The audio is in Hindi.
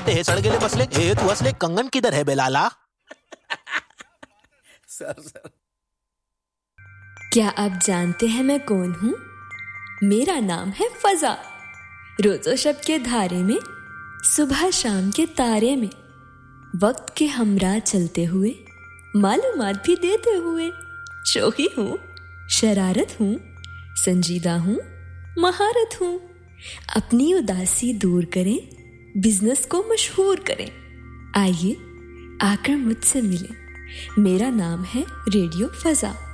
हे सड़गेले मसले ए तू असले कंगन किधर है बेलाला? सर क्या आप जानते हैं मैं कौन हूँ? मेरा नाम है फजा। रोजो शब के धारे में, सुबह शाम के तारे में, वक्त के हमरा चलते हुए, मालूमात भी देते हुए, शौकी हूँ, शरारत हूँ, संजीदा हूँ, महारत हूँ। अपनी उदासी दूर करें, बिजनेस को मशहूर करें। आइए आकर मुझसे मिलें। मेरा नाम है रेडियो फजा।